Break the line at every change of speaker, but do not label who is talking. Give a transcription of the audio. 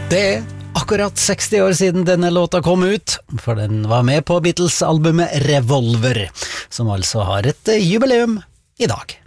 Det er akkurat 60 år siden denne låta kom ut, for den var med på Beatles-albumet Revolver, som altså har et jubileum i dag.